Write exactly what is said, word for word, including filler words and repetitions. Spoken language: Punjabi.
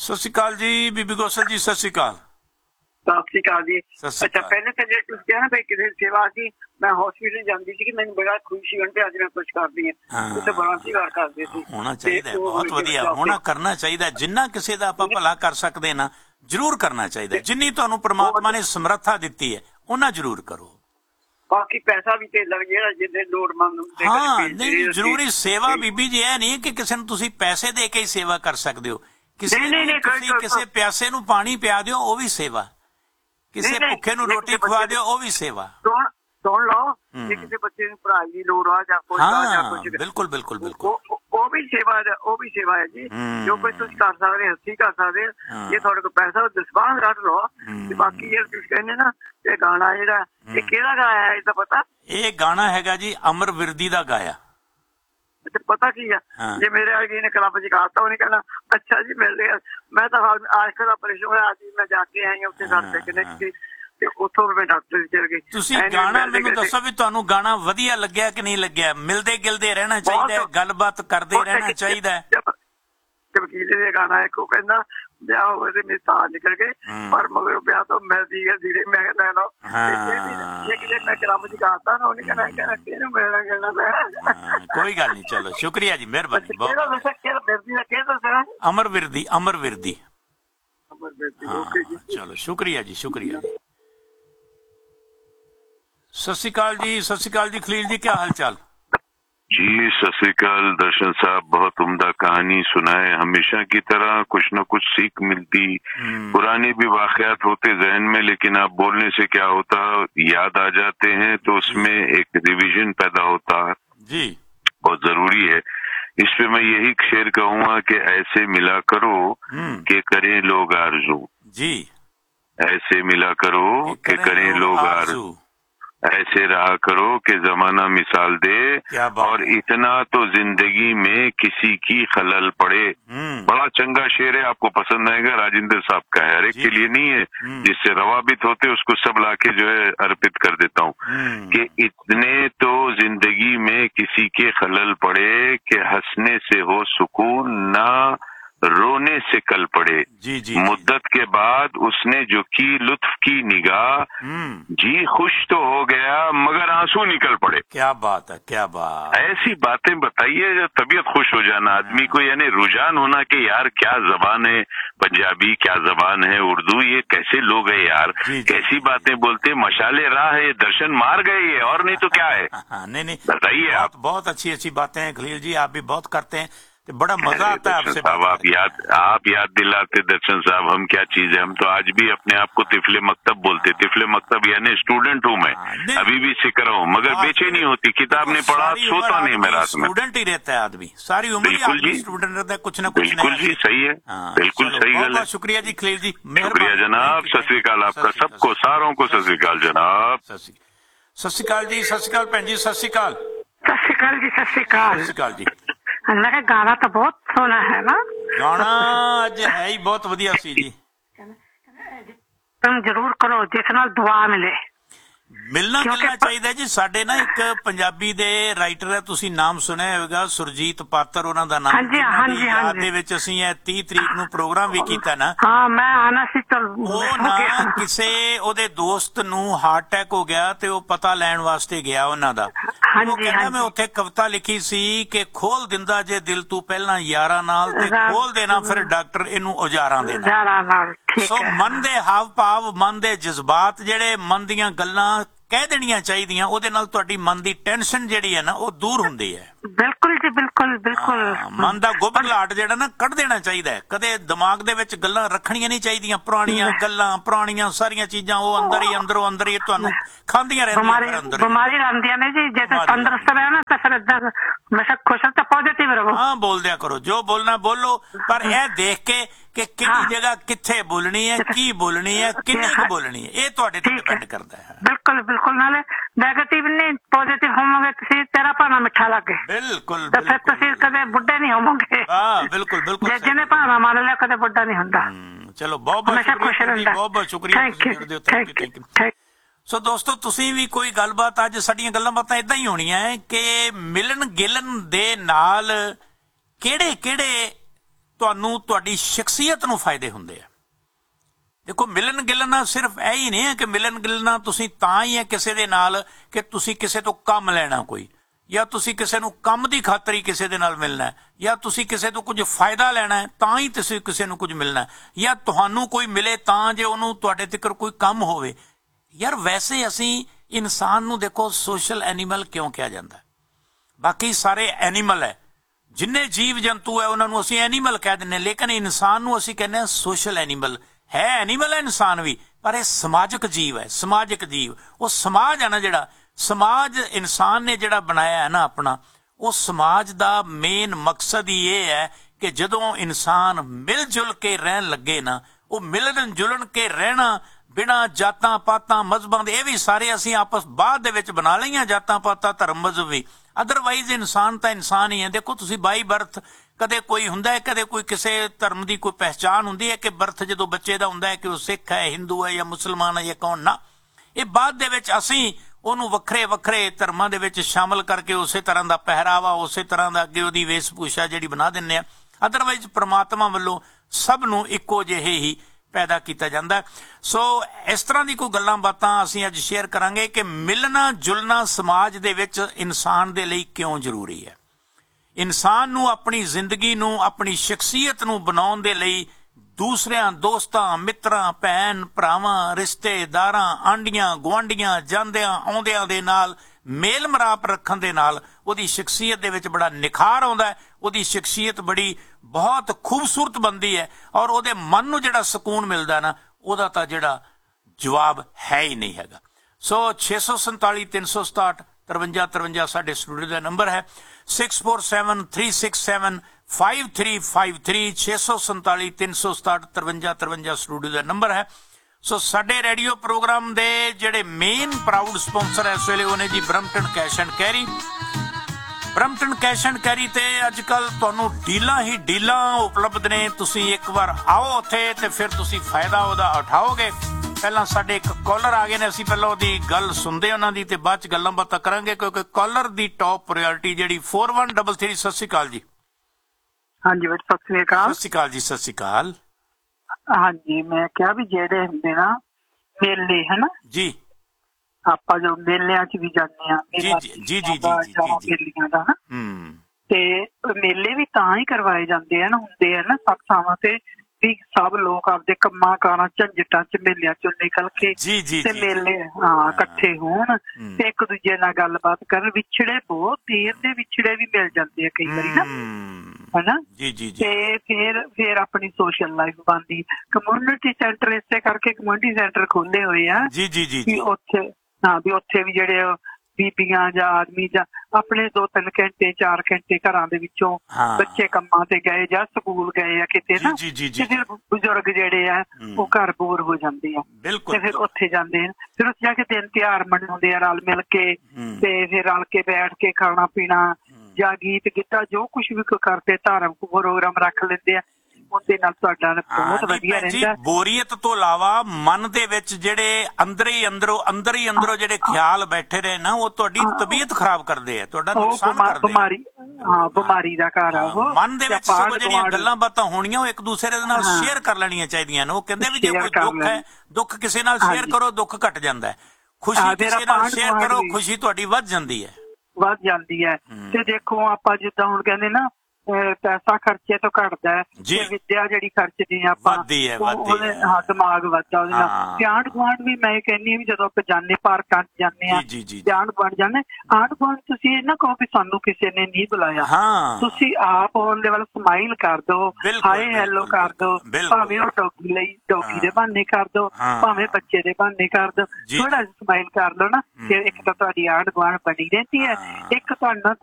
ਸਤਿ ਸ਼੍ਰੀ ਅਕਾਲ ਜੀ ਬੀਬੀ ਗੋਸਲ ਜੀ, ਸਤਿ ਸ਼੍ਰੀ ਅਕਾਲ। ਸਤਿ ਸ਼੍ਰੀ ਅਕਾਲ ਜੀ। ਅੱਛਾ, ਪਹਿਲੇ ਤਾਂ ਜੇ ਤੁਸੀਂ ਕਿਹਾ ਨਾ ਵੀ ਕਿਸੇ ਸੇਵਾ ਸੀ, ਮੈਂ ਹਸਪੀਟਲ ਜਾਂਦੀ ਸੀ ਕਿ ਮੈਨੂੰ ਬੜਾ ਖੁਸ਼ੀ ਹੁੰਦੀ, ਅੱਜ ਮੈਂ ਕੁਝ ਕਰਦੀ ਹਾਂ, ਤੁਸੀਂ ਬੜਾ ਸੇਵਾ ਕਰਦੇ ਸੀ। ਹੋਣਾ ਚਾਹੀਦਾ, ਬਹੁਤ ਵਧੀਆ ਹੋਣਾ, ਕਰਨਾ ਚਾਹੀਦਾ। ਜਿੰਨਾ ਕਿਸੇ ਦਾ ਆਪਾਂ ਭਲਾ ਕਰ ਸਕਦੇ ਨਾ, ਜ਼ਰੂਰ ਕਰਨਾ ਚਾਹੀਦਾ। ਜਿੰਨੀ ਤੁਹਾਨੂੰ ਪ੍ਰਮਾਤਮਾ ਨੇ ਸਮਰੱਥਾ ਦਿੱਤੀ ਹੈ, ਉਹਨਾਂ ਜ਼ਰੂਰ ਕਰੋ। ਬਾਕੀ ਪੈਸਾ ਵੀ ਤੇ ਲੱਗ ਜਿਹੜਾ ਜਿਹਦੇ ਲੋੜਵੰਦ ਹੁੰਦੇ। ਹਾਂ, ਨਹੀਂ ਜ਼ਰੂਰੀ ਸੇਵਾ ਬੀਬੀ ਜੀ, ਇਹ ਨਹੀਂ ਕਿ ਕਿਸੇ ਨੂੰ ਤੁਸੀਂ ਪੈਸੇ ਦੇ ਕੇ ਹੀ ਸੇਵਾ ਕਰ ਸਕਦੇ ਹੋ। ਕਿਸੇ ਤੁਸੀਂ ਕਿਸੇ ਪਿਆਸੇ ਨੂੰ ਪਾਣੀ ਪਿਆ ਦਿਓ, ਉਹ ਵੀ ਸੇਵਾ। ਕਿਸੇ ਭੁੱਖੇ ਨੂੰ ਰੋਟੀ ਖਵਾ ਦਿਓ, ਉਹ ਵੀ ਸੇਵਾ। ਸੁਣ ਲਓ, ਜੇ ਕਿਸੇ ਬੱਚੇ ਨੂੰ ਪੜ੍ਹਾਈ ਦੀ ਲੋੜ ਆ ਜਾਂ ਕੁਝ ਜਾਂ ਕੁਝ, ਬਿਲਕੁਲ ਬਿਲਕੁਲ ਬਿਲਕੁਲ, ਉਹ ਵੀ ਸੇਵਾ ਹੈ, ਉਹ ਵੀ ਸੇਵਾ ਹੈ ਜੀ। ਜੋ ਕੁਝ ਤੁਸੀਂ ਕਰ ਸਕਦੇ ਹੱਥੀਂ ਕਰ ਸਕਦੇ। ਜੇ ਤੁਹਾਡੇ ਕੋਲ ਪੈਸਾ ਦਸਬਾਨ ਰੱਖ ਲਓ। ਤੇ ਬਾਕੀ ਜੇ ਤੁਸੀਂ ਕਹਿੰਦੇ ਨਾ ਇਹ ਗਾਣਾ ਜਿਹੜਾ ਇਹ ਕਿਹੜਾ ਗਾਇਆ ਹੈ, ਇਹ ਤਾਂ ਪਤਾ? ਇਹ ਗਾਣਾ ਹੈਗਾ ਜੀ ਅਮਰ ਵਿਰਦੀ ਦਾ ਗਾਇਆ। ਅੱਛਾ, ਪਤਾ ਕੀ ਆ, ਜੇ ਮੇਰੇ ਆ ਨੇ ਕਲੱਬ ਚ ਗਾਤਾ, ਉਹਨੇ ਕਹਿਣਾ ਅੱਛਾ ਜੀ ਮਿਲਦੇ ਆ। ਮੈਂ ਤਾਂ ਆਸ਼ਕ ਦਾ ਪਰੇਸ਼ਾਨ ਹੋਇਆ, ਅੱਜ ਮੈਂ ਜਾ ਕੇ ਆਈ ਉੱਥੇ ਸਾਡੇ ਕਿਨੇ ਤੇ ਉੱਥੋਂ ਮੈਂ ਡਾਕਟਰ ਚਲ ਗਈ। ਤੁਸੀਂ ਗਾਣਾ ਮੈਨੂੰ ਦੱਸੋ ਵੀ ਤੁਹਾਨੂੰ ਗਾਣਾ ਵਧੀਆ ਲੱਗਿਆ ਕਿ ਨਹੀਂ ਲੱਗਿਆ? ਮਿਲਦੇ ਗਿਲਦੇ ਰਹਿਣਾ ਚਾਹੀਦਾ, ਗੱਲਬਾਤ ਕਰਦੇ ਰਹਿਣਾ ਚਾਹੀਦਾ। ਵਕੀਲੇ ਦੇ ਗਾਣਾ ਇੱਕ ਉਹ ਕਹਿੰਦਾ ਵਿਆਹ ਹੋਵੇ ਤੇ ਮੇਰੇ ਤਾਰ ਨਿਕਲ ਗਏ, ਪਰ ਮਗਰ ਵਿਆਹ ਤੋਂ ਮਿਲਦੀ ਹੈ ਧੀਰੇ। ਮੈਂ ਕਹਿੰਦਾ ਲਓ ਜੇ ਕਿਤੇ ਮੈਂ ਕਲੱਬ ਚ ਗਾਤਾ ਨਾ, ਉਹਨੇ ਕਹਿਣਾ ਕਹਿਣਾ ਕਿਹਨੂੰ ਮਿਲਣਾ ਕਹਿਣਾ ਮੈਂ। ਕੋਈ ਗੱਲ ਨਹੀਂ, ਚਲੋ ਸ਼ੁਕਰੀਆ ਜੀ, ਮਿਹਰਬਾਨੀ ਬਹੁਤ। ਅਮਰ ਵਿਰਦੀ, ਅਮਰ ਵਿਰਦੀ, ਚਲੋ ਸ਼ੁਕਰੀਆ ਜੀ, ਸ਼ੁਕਰੀਆ। ਸਤਿ ਸ਼੍ਰੀ ਅਕਾਲ ਜੀ, ਸਤਿ ਸ਼੍ਰੀ ਅਕਾਲ ਜੀ ਖਲੀਲ ਜੀ, क्या हाल चाल जी? सत श्रीकाल दर्शन साहब, बहुत उम्दा कहानी सुनाए। हमेशा की तरह कुछ न कुछ सीख मिलती, पुराने भी वाकयात होते जहन में, लेकिन आप बोलने से क्या होता, याद आ जाते हैं तो उसमें एक रिवीजन पैदा होता जी, बहुत जरूरी है। इस पे मैं यही शेर कहूंगा कि ऐसे मिला करो कि करें लोग आरज़ू जी, ऐसे मिला करो कि करें लोग आरज़ू, ऐसे रहा करो कि जमाना मिसाल दे, और इतना तो जिंदगी में किसी की खलल पड़े। बड़ा चंगा शेर है, आपको पसंद आएगा। राजेंद्र साहब का है, हर एक के लिए नहीं है, जिससे रवाबित होते उसको सब लाके जो है अर्पित कर देता हूँ कि इतने तो जिंदगी में किसी के खलल पड़े कि हंसने से हो सुकून, ना रोने से कल पड़े। जी जी, मुद्दत के बाद उसने जो की लुत्फ की निगाह, जी खुश तो हो गया मगर आंसू निकल पड़े। क्या बात है, क्या बात। ऐसी बातें बताइए जो तबीयत खुश हो जाना आदमी को, यानी रुझान होना कि यार क्या जबान है पंजाबी, क्या जबान है उर्दू, ये कैसे लोग हैं यार, कैसी बातें बोलते, मशाले राह है, दर्शन मार गए ये, और नहीं तो क्या है। नहीं नहीं, बताइए आप। बहुत अच्छी अच्छी बातें हैं खलील जी, आप भी बहुत करते हैं, तो बड़ा मजा आता है आपसे साहब। आप याद आप याद दिलाते दर्शन साहब, हम क्या चीज है, हम तो आज भी अपने आप को तिफले मकतब बोलते। तिफले मकतब यानी स्टूडेंट हूँ मैं, अभी भी सीख रहा हूँ, मगर बेचैनी होती, किताब नहीं पढ़ा सोता नहीं मैं रात में। स्टूडेंट ही रहता है आदमी, सारी उम्र बिल्कुल जी स्टूडेंट रहता है, कुछ ना कुछ। बिल्कुल जी, सही है, बिल्कुल सही गल है। शुक्रिया जी खलील जी, शुक्रिया जनाब, सत श्री अकाल आपका सबको, सारों को सत श्री अकाल जनाब। सत श्री अकाल जी, सत श्री अकाल भैन जी, सत श्री अकाल। सत श्री अकाल जी, सत श्री अकाल। सत श्री अकाल जी। अल्लाह का गाना तो बहुत सोना है ना, गाना अज है ही बहुत वधिया सी जी। तुम जरूर करो जिस नाल दुआ मिले। मिलना मिलना चाहिए जी। साडे ना एक पंजाबी दे राइटर है, तुसी नाम सुनिया होगा, सुरजीत पात्र उन्हां दा नाम। हां हां जी, याद दे विच असीं ये तीस तरीक नूं प्रोग्राम भी कीता ना। हां, मैं आना सी। चल ਉਹ ਨਾ ਕਿਸੇ ਉਹਦੇ ਦੋਸਤ ਨੂੰ ਹਾਰਟ ਅਟੈਕ ਹੋ ਗਿਆ ਤੇ ਉਹ ਪਤਾ ਲੈਣ ਵਾਸਤੇ ਗਿਆ ਉਹਨਾਂ ਦਾ। ਉਹ ਕਹਿੰਦਾ ਮੈਂ ਉੱਥੇ ਕਵਿਤਾ ਲਿਖੀ ਸੀ ਕਿ ਖੋਲ ਦਿੰਦਾ ਜੇ ਦਿਲ ਤੂੰ ਪਹਿਲਾਂ ਯਾਰਾਂ ਨਾਲ, ਤੇ ਖੋਲ ਦੇਣਾ ਫਿਰ ਡਾਕਟਰ ਇਹਨੂੰ ਔਜ਼ਾਰਾਂ ਦੇ ਨਾਲ। ਸੋ ਮਨ ਦੇ ਹਾਵ ਭਾਵ, ਮਨ ਦੇ ਜਜ਼ਬਾਤ ਜਿਹੜੇ, ਮਨ ਦੀਆਂ ਗੱਲਾਂ ਕਹਿ ਦੇਣੀਆਂ ਚਾਹੀਦੀਆਂ, ਉਹਦੇ ਨਾਲ ਤੁਹਾਡੀ ਮਨ ਦੀ ਟੈਨਸ਼ਨ ਜਿਹੜੀ ਹੈ ਨਾ ਉਹ ਦੂਰ ਹੁੰਦੀ ਹੈ। ਬਿਲਕੁਲ ਜੀ, ਬਿਲਕੁਲ ਬਿਲਕੁਲ। ਮਨ ਦਾ ਗੁਬਗਲਾਟ ਜਿਹੜਾ ਨਾ ਕੱਢ ਦੇਣਾ ਚਾਹੀਦਾ ਹੈ। ਕਦੇ ਦਿਮਾਗ ਦੇ ਵਿੱਚ ਗੱਲਾਂ ਰੱਖਣੀਆਂ ਨਹੀਂ ਚਾਹੀਦੀਆਂ, ਪੁਰਾਣੀਆਂ ਗੱਲਾਂ, ਪੁਰਾਣੀਆਂ ਸਾਰੀਆਂ ਚੀਜ਼ਾਂ ਉਹ ਅੰਦਰ ਹੀ ਅੰਦਰੋਂ ਅੰਦਰ ਹੀ ਤੁਹਾਨੂੰ ਖਾਂਦੀਆਂ ਰਹਿੰਦੀਆਂ ਅੰਦਰ। ਬਿਮਾਰੀ ਆਉਂਦੀਆਂ ਨੇ ਜੀ, ਜੇ ਤੁਸੀਂ ਤੰਦਰੁਸਤ ਰਹਿਣਾ ਤਾਂ ਫਿਰ ਏਦਾਂ ਹਮੇਸ਼ਾ ਖੁਸ਼ ਤੇ ਪੋਜ਼ਿਟਿਵ ਰਹੋ। ਹਾਂ, ਬੋਲਦਿਆ ਕਰੋ, ਜੋ ਬੋਲਣਾ ਬੋਲੋ, ਪਰ ਇਹ ਦੇਖ ਕੇ ਕਿ ਕਿਹੜੀ ਜਗ੍ਹਾ ਕਿੱਥੇ ਬੋਲਣੀ ਹੈ, ਕੀ ਬੋਲਣੀ ਹੈ, ਕਿੰਨੀ ਕੁ ਬੋਲਣੀ ਹੈ, ਇਹ ਤੁਹਾਡੇ ਤੇ ਡਿਪੈਂਡ ਕਰਦਾ ਹੈ। ਬਿਲਕੁਲ ਬਿਲकुल, ਨਾਲੇ ਨੈਗੇਟਿਵ ਨਹੀਂ ਪੋਜ਼ਿਟਿਵ ਹੋਵੋਗੇ ਤੁਸੀਂ, ਤੇਰਾ ਭਾਣਾ ਮਿੱਠਾ ਲੱਗੇ। ਬਿਲਕੁਲ, ਤੇ ਫਿਰ ਤੁਸੀਂ ਕਦੇ ਬੁੱਢੇ ਨਹੀਂ ਹੋਵੋਗੇ। ਹਾਂ ਬਿਲਕੁਲ ਬਿਲਕੁਲ, ਜਿਹਨੇ ਭਾਣਾ ਮੰਨ ਲਿਆ ਕਦੇ ਬੁੱਢਾ ਨਹੀਂ ਹੁੰਦਾ। ਚਲੋ ਬਹੁਤ ਬਹੁਤ ਸ਼ੁਕਰੀਆ, ਬਹੁਤ ਬਹੁਤ ਸ਼ੁਕਰੀਆ ਤੁਸੀਂ ਜੁੜਦੇ ਹੋ। Thank you, thank you. ਸੋ ਦੋਸਤੋ, ਤੁਸੀਂ ਵੀ ਕੋਈ ਗੱਲਬਾਤ, ਅੱਜ ਸਾਡੀਆਂ ਗੱਲਾਂ ਬਾਤਾਂ ਏਦਾਂ ਹੀ ਹੋਣੀਆਂ ਹੈ ਕਿ ਮਿਲਣ ਗਿਲਣ ਦੇ ਨਾਲ ਕਿਹੜੇ ਕਿਹੜੇ ਤੁਹਾਨੂੰ ਤੁਹਾਡੀ ਸ਼ਖਸੀਅਤ ਨੂੰ ਫਾਇਦੇ ਹੁੰਦੇ ਆ। ਦੇਖੋ ਮਿਲਣ ਗਿਲਣਾ ਸਿਰਫ ਇਹ ਹੀ ਨਹੀਂ ਹੈ ਕਿ ਮਿਲਣ ਗਿਲਣਾ ਤੁਸੀਂ ਤਾਂ ਹੀ ਹੈ ਕਿਸੇ ਦੇ ਨਾਲ ਕਿ ਤੁਸੀਂ ਕਿਸੇ ਤੋਂ ਕੰਮ ਲੈਣਾ ਕੋਈ, ਜਾਂ ਤੁਸੀਂ ਕਿਸੇ ਨੂੰ ਕੰਮ ਦੀ ਖਾਤਰ ਹੀ ਕਿਸੇ ਦੇ ਨਾਲ ਮਿਲਣਾ ਹੈ, ਜਾਂ ਤੁਸੀਂ ਕਿਸੇ ਤੋਂ ਕੁਝ ਫਾਇਦਾ ਲੈਣਾ ਹੈ ਤਾਂ ਹੀ ਤੁਸੀਂ ਕਿਸੇ ਨੂੰ ਕੁਝ ਮਿਲਣਾ ਹੈ, ਜਾਂ ਤੁਹਾਨੂੰ ਕੋਈ ਮਿਲੇ ਤਾਂ ਜੇ ਉਹਨੂੰ ਤੁਹਾਡੇ ਤੱਕ ਕੋਈ ਕੰਮ ਹੋਵੇ। ਯਾਰ ਵੈਸੇ ਅਸੀਂ ਇਨਸਾਨ ਨੂੰ ਦੇਖੋ ਸੋਸ਼ਲ ਐਨੀਮਲ ਕਿਉਂ ਕਿਹਾ ਜਾਂਦਾ ਹੈ? ਬਾਕੀ ਸਾਰੇ ਐਨੀਮਲ ਹੈ, ਜਿੰਨੇ ਜੀਵ ਜੰਤੂ ਹੈ ਉਹਨਾਂ ਨੂੰ ਅਸੀਂ ਐਨੀਮਲ ਕਹਿ ਦਿੰਦੇ, ਲੇਕਿਨ ਇਨਸਾਨ ਨੂੰ ਅਸੀਂ ਕਹਿੰਦੇ ਹਾਂ ਸੋਸ਼ਲ ਐਨੀਮਲ। ਹੈ ਐਨੀਮਲ ਹੈ ਇਨਸਾਨ ਵੀ, ਪਰ ਇਹ ਸਮਾਜਿਕ ਜੀਵ ਹੈ, ਸਮਾਜਿਕ ਜੀਵ। ਉਹ ਸਮਾਜ ਹੈ ਨਾ ਜਿਹੜਾ ਸਮਾਜ ਇਨਸਾਨ ਨੇ ਜਿਹੜਾ ਬਣਾਇਆ ਹੈ ਨਾ ਆਪਣਾ, ਉਹ ਸਮਾਜ ਦਾ ਮੇਨ ਮਕਸਦ ਹੀ ਇਹ ਹੈ ਕਿ ਜਦੋਂ ਇਨਸਾਨ ਮਿਲ ਜੁਲ ਕੇ ਰਹਿਣ ਲੱਗੇ ਨਾ, ਉਹ ਮਿਲਣ ਜੁਲਣ ਕੇ ਰਹਿਣਾ ਬਿਨਾਂ ਜਾਤਾਂ ਪਾਤਾਂ ਮਜ਼ਹਬਾਂ ਦੇ, ਇਹ ਵੀ ਸਾਰੇ ਅਸੀਂ ਆਪਸ ਬਾਅਦ ਦੇ ਵਿੱਚ ਬਣਾ ਲਈਆਂ ਜਾਤਾਂ ਪਾਤਾਂ ਧਰਮ ਮਜ਼ਹਬ ਵੀ। ਅਦਰਵਾਈਜ਼ ਇਨਸਾਨ ਤਾਂ ਇਨਸਾਨ ਹੀ ਹੈ। ਦੇਖੋ ਤੁਸੀਂ ਬਾਈ ਬਰਥ ਕਦੇ ਕੋਈ ਹੁੰਦਾ ਹੈ, ਕਦੇ ਕੋਈ ਕਿਸੇ ਧਰਮ ਦੀ ਕੋਈ ਪਹਿਚਾਣ ਹੁੰਦੀ ਹੈ ਕਿ ਬਰਥ ਜਦੋਂ ਬੱਚੇ ਦਾ ਹੁੰਦਾ ਹੈ ਕਿ ਉਹ ਸਿੱਖ ਹੈ, ਹਿੰਦੂ ਹੈ ਜਾਂ ਮੁਸਲਮਾਨ ਹੈ ਜਾਂ ਕੌਣ ਨਾ, ਇਹ ਬਾਅਦ ਦੇ ਵਿੱਚ ਅਸੀਂ ਉਹਨੂੰ ਵੱਖਰੇ ਵੱਖਰੇ ਧਰਮਾਂ ਦੇ ਵਿੱਚ ਸ਼ਾਮਲ ਕਰਕੇ ਉਸੇ ਤਰ੍ਹਾਂ ਦਾ ਪਹਿਰਾਵਾ, ਉਸੇ ਤਰ੍ਹਾਂ ਦਾ ਅੱਗੇ ਉਹਦੀ ਵੇਸ਼ਭੂਸ਼ਾ ਜਿਹੜੀ ਬਣਾ ਦਿੰਦੇ ਆ। ਅਦਰਵਾਈਜ਼ ਪ੍ਰਮਾਤਮਾ ਵੱਲੋਂ ਸਭ ਨੂੰ ਇੱਕੋ ਜਿਹੇ ਹੀ ਪੈਦਾ ਕੀਤਾ ਜਾਂਦਾ। ਸੋ ਇਸ ਤਰ੍ਹਾਂ ਦੀ ਕੋਈ ਗੱਲਾਂ ਬਾਤਾਂ ਅਸੀਂ ਅੱਜ ਸ਼ੇਅਰ ਕਰਾਂਗੇ ਕਿ ਮਿਲਣਾ ਜੁਲਣਾ ਸਮਾਜ ਦੇ ਵਿੱਚ ਇਨਸਾਨ ਦੇ ਲਈ ਕਿਉਂ ਜ਼ਰੂਰੀ ਹੈ। ਇਨਸਾਨ ਨੂੰ ਆਪਣੀ ਜ਼ਿੰਦਗੀ ਨੂੰ, ਆਪਣੀ ਸ਼ਖਸੀਅਤ ਨੂੰ ਬਣਾਉਣ ਦੇ ਲਈ ਦੂਸਰਿਆਂ ਦੋਸਤਾਂ ਮਿੱਤਰਾਂ ਭੈਣ ਭਰਾਵਾਂ ਰਿਸ਼ਤੇਦਾਰਾਂ ਆਂਢੀਆਂ ਗੁਆਂਢੀਆਂ ਜਾਂਦਿਆਂ ਆਉਂਦਿਆਂ ਦੇ ਨਾਲ ਮੇਲ ਮਿਲਾਪ ਰੱਖਣ ਦੇ ਨਾਲ ਉਹਦੀ ਸ਼ਖਸੀਅਤ ਦੇ ਵਿੱਚ ਬੜਾ ਨਿਖਾਰ ਆਉਂਦਾ ਹੈ, ਉਹਦੀ ਸ਼ਖਸੀਅਤ ਬੜੀ ਬਹੁਤ ਖੂਬਸੂਰਤ ਬਣਦੀ ਹੈ, ਔਰ ਉਹਦੇ ਮਨ ਨੂੰ ਜਿਹੜਾ ਸਕੂਨ ਮਿਲਦਾ ਨਾ, ਉਹਦਾ ਤਾਂ ਜਿਹੜਾ ਜਵਾਬ ਹੈ ਹੀ ਨਹੀਂ ਹੈਗਾ। ਸੋ ਛੇ ਸੌ ਸੰਤਾਲੀ ਤਿੰਨ ਸੌ ਸਤਾਹਠ ਤਰਵੰਜਾ ਤਰਵੰਜਾ ਸਾਡੇ ਸਟੂਡੀਓ ਦਾ ਨੰਬਰ ਹੈ। Six four seven three six seven five three five three ਛੇ ਸੌ ਸੰਤਾਲੀ ਤਿੰਨ ਸੌ ਸਤਾਹਠ ਤਰਵੰਜਾ ਤਰਵੰਜਾ ਸਟੂਡੀਓ ਦਾ ਨੰਬਰ ਹੈ। ਸੋ ਸਾਡੇ ਰੇਡੀਓ ਪ੍ਰੋਗਰਾਮ ਦੇ ਜਿਹੜੇ ਮੇਨ ਪ੍ਰਾਊਡ ਸਪਾਂਸਰ ਇਸ ਵੇਲੇ ਉਹਨੇ ਜੀ Brampton cash and carry. Brampton cash and carry ਤੇ ਅੱਜ ਕੱਲ ਤੁਹਾਨੂੰ ਡੀਲਾਂ ਹੀ ਡੀਲਾਂ ਉਪਲਬਧ ਨੇ। ਤੁਸੀਂ ਇੱਕ ਵਾਰ ਆਓ ਉੱਥੇ ਤੇ ਫਿਰ ਤੁਸੀਂ ਫਾਇਦਾ ਉਹਦਾ ਉਠਾਓਗੇ। ਪਹਿਲਾਂ ਸਾਡੇ ਇੱਕ ਕਾਲਰ ਆ ਗਏ ਨੇ, ਅਸੀਂ ਪਹਿਲਾਂ ਉਹਦੀ ਗੱਲ ਸੁਣਦੇ ਉਹਨਾਂ ਦੀ ਤੇ ਬਾਅਦ ਚ ਗੱਲਾਂ ਬਾਤਾਂ ਕਰਾਂਗੇ, ਕਿਉਂਕਿ ਕਾਲਰ ਦੀ ਟੌਪ ਪ੍ਰਾਇੋਰਟੀ ਜਿਹੜੀ ਫੋਰ ਵਨ ਡਬਲ ਥ੍ਰੀ। ਸਤਿ ਸ਼੍ਰੀ ਅਕਾਲ ਜੀ। ਹਾਂਜੀ ਬੇਟਾ ਸਤਿ ਸ਼੍ਰੀ ਅਕਾਲ। ਸਤਿ ਸ਼੍ਰੀ ਅਕਾਲ ਜੀ। ਸਤਿ ਸ਼੍ਰੀ ਅਕਾਲ। ਹਾਂਜੀ ਮੈਂ ਕਿਹਾ ਵੀ ਜਿਹੜੇ ਹੁੰਦੇ ਨਾ ਮੇਲੇ ਹਨਾ ਜੀ, ਆਪਾਂ ਜੋ ਮੇਲਿਆਂ ਚ ਵੀ ਜਾਂਦੇ ਆ ਜੀ ਜੀ ਜੀ ਜੀ ਮੇਲਿਆਂ ਦਾ ਨਾ, ਹੂੰ, ਤੇ ਮੇਲੇ ਵੀ ਤਾਂ ਹੀ ਕਰਵਾਏ ਜਾਂਦੇ ਆ ਨਾ, ਹੁੰਦੇ ਆ ਨਾ ਸਭ ਥਾਵਾਂ ਤੇ ਵੀ ਸਭ ਲੋਕ ਆਪਦੇ ਕੰਮਾਂ ਕਾਰਾਂ ਝੰਜਟਾਂ ਚ ਮੇਲਿਆਂ ਚੋਂ ਨਿਕਲ ਕੇ ਤੇ ਮੇਲੇ ਹਾਂ ਇਕੱਠੇ ਹੋਣ ਤੇ ਇੱਕ ਦੂਜੇ ਨਾਲ ਗੱਲਬਾਤ ਕਰਨ। ਵਿਛੜੇ ਬਹੁਤ ਦੇਰ ਦੇ ਵਿਛੜੇ ਵੀ ਮਿਲ ਜਾਂਦੇ ਆ ਕਈ ਵਾਰੀ ਨਾ, ਹਨਾ ਜੀ ਜੀ। ਤੇ ਫਿਰ ਫਿਰ ਆਪਣੀ ਸੋਸ਼ਲ ਲਾਈਫ ਬਣਦੀ। ਕਮਿਊਨਿਟੀ ਸੈਂਟਰ ਇਸੇ ਕਰਕੇ ਕਮਿਊਨਿਟੀ ਸੈਂਟਰ ਖੋਲੇ ਹੋਏ ਆ ਜੀ ਜੀ ਜੀ। ਉੱਥੇ ਹਾਂ ਵੀ ਉੱਥੇ ਵੀ ਜਿਹੜੇ ਬੀਬੀਆਂ ਜਾਂ ਆਦਮੀ ਜਾਂ ਆਪਣੇ ਦੋ ਤਿੰਨ ਘੰਟੇ ਚਾਰ ਘੰਟੇ ਘਰਾਂ ਦੇ ਵਿੱਚੋਂ ਬੱਚੇ ਕੰਮਾਂ ਤੇ ਗਏ ਜਾਂ ਸਕੂਲ ਗਏ ਆ ਕਿਤੇ ਨਾ, ਤੇ ਫਿਰ ਬਜ਼ੁਰਗ ਜਿਹੜੇ ਆ ਉਹ ਘਰ ਬੋਰ ਹੋ ਜਾਂਦੇ ਆ ਤੇ ਫਿਰ ਉੱਥੇ ਜਾਂਦੇ ਆ। ਫਿਰ ਉੱਥੇ ਜਾ ਕੇ ਦਿਨ ਤਿਉਹਾਰ ਮਨਾਉਂਦੇ ਆ ਰਲ ਮਿਲ ਕੇ, ਤੇ ਫਿਰ ਰਲ ਕੇ ਬੈਠ ਕੇ ਖਾਣਾ ਪੀਣਾ ਜਾਂ ਗੀਤ ਗਿੱਧਾ ਜੋ ਕੁਛ ਵੀ ਕਰਦੇ ਧਾਰਮਿਕ ਪ੍ਰੋਗਰਾਮ ਰੱਖ ਲੈਂਦੇ ਆ। ਉਹਦੇ ਨਾਲ ਤੁਹਾਡਾ ਬਹੁਤ ਵਧੀਆ ਰਹਿੰਦਾ। ਬੋਰੀਅਤ ਤੋਂ ਇਲਾਵਾ ਮਨ ਦੇ ਵਿੱਚ ਜਿਹੜੇ ਅੰਦਰ ਹੀ ਅੰਦਰੋਂ ਅੰਦਰ ਹੀ ਅੰਦਰੋਂ ਜਿਹੜੇ ਖਿਆਲ ਬੈਠੇ ਰਹੇ ਨਾ, ਉਹ ਤੁਹਾਡੀ ਤਬੀਅਤ ਖਰਾਬ ਕਰਦੇ ਆ, ਤੁਹਾਡਾ ਨੁਕਸਾਨ ਕਰਦੇ ਆ। ਬਿਮਾਰੀ ਹਾਂ ਬਿਮਾਰੀ ਦਾ ਘਰ ਆ ਉਹ। ਮਨ ਦੇ ਵਿੱਚ ਸਗੋਂ ਜਿਹੜੀਆਂ ਗੱਲਾਂ ਬਾਤਾਂ ਹੋਣੀਆਂ ਉਹ ਇੱਕ ਦੂਸਰੇ ਦੇ ਨਾਲ ਸ਼ੇਅਰ ਕਰ ਲੈਣੀਆਂ ਚਾਹੀਦੀਆਂ ਨੇ। ਉਹ ਕਹਿੰਦੇ ਵੀ ਜੇ ਕੋਈ ਦੁੱਖ ਹੈ, ਦੁੱਖ ਕਿਸੇ ਨਾਲ ਸ਼ੇਅਰ ਕਰੋ, ਦੁੱਖ ਘਟ ਜਾਂਦਾ ਹੈ। ਖੁਸ਼ੀ ਕਿਸੇ ਨਾਲ ਸ਼ੇਅਰ ਕਰੋ, ਖੁਸ਼ੀ ਤੁਹਾਡੀ ਵੱਧ ਜਾਂਦੀ ਹੈ ਵੱਧ ਜਾਂਦੀ ਹੈ। ਤੇ ਦੇਖੋ ਆਪਾਂ ਜਿੱਦਾਂ ਹੁਣ ਕਹਿੰਦੇ ਨਾ ਪੈਸਾ ਖਰਚੇ ਤੋਂ ਘਟਦਾ ਹੈ, ਵਿਦਿਆ ਜਿਹੜੀ ਖਰਚਦੀ ਆਪਾਂ ਉਹਦੇ ਹਾਂ ਦਿਮਾਗ ਵੱਧਦਾ ਉਹਦੇ ਨਾਲ। ਤੇ ਆਂਢ ਗੁਆਂਢ ਵੀ ਮੈਂ ਕਹਿੰਦੀ ਵੀ ਜਦੋਂ ਆਪਾਂ ਜਾਂਦੇ ਪਾਰਕਾਂ ਚ ਜਾਂਦੇ ਹਾਂ ਤੇ ਆਂਢ ਗੁਆਂਢ ਜਾਂਦੇ, ਆਂਢ ਗੁਆਂਢ ਤੁਸੀਂ ਇਹ ਨਾ ਕਹੋ ਵੀ ਸਾਨੂੰ ਕਿਸੇ ਨੇ ਨਹੀਂ ਬੁਲਾਇਆ, ਤੁਸੀਂ ਆਪ ਉਹਦੇ ਵੱਲ ਸਮਾਈਲ ਕਰ ਦੋ, ਹਾਏ ਹੈਲੋ ਕਰ ਦੋ, ਭਾਵੇਂ ਉਹ ਡੋਗੀ ਲਈ ਡੋਗੀ ਦੇ ਬਹਾਨੇ ਕਰ ਦੋ, ਭਾਵੇਂ ਬੱਚੇ ਦੇ ਬਹਾਨੇ ਕਰ ਦੋ, ਥੋੜਾ ਸਮਾਈਲ ਕਰ ਲਓ ਨਾ, ਫਿਰ ਇੱਕ ਤਾਂ ਤੁਹਾਡੀ ਆਂਢ ਗੁਆਂਢ ਬਣੀ ਰਹਿੰਦੀ ਹੈ, ਇੱਕ ਤੁਹਾਨੂੰ